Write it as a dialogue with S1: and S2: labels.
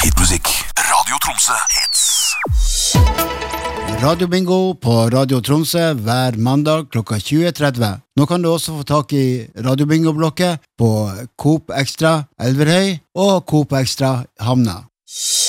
S1: Hitmusikk. Radio Tromsø Hits.
S2: Radio Bingo på Radio Tromsø hver mandag klokka 20.30. Nå kan du også få tak i Radio Bingo-blokket på Coop Extra Elverhøy og Coop Extra Hamna.